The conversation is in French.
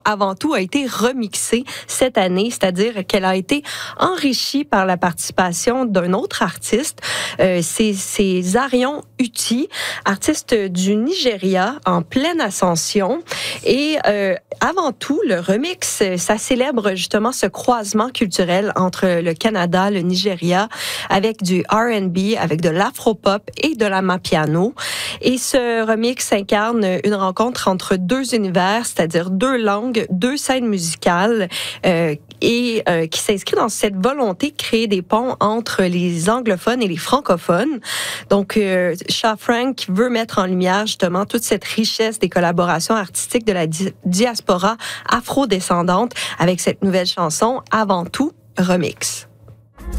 avant tout, a été remixée cette année, c'est-à-dire qu'elle a été enrichie par la participation d'un autre artiste. C'est Zarion Uti, artiste du Nigeria en pleine ascension. Et avant tout, le remix, ça célèbre justement ce croisement culturel entre le Canada, le Nigeria, avec du R&B, avec de l'afro-pop et de la mapiano. Et ce remix incarne une rencontre entre deux univers, c'est-à-dire deux langues, deux scènes musicales qui s'inscrit dans cette volonté de créer des ponts entre les anglophones et les francophones. Donc, Cha Frank veut mettre en lumière justement toute cette richesse des collaborations artistiques de la diaspora afro-descendante avec cette nouvelle chanson, Avant tout, remix.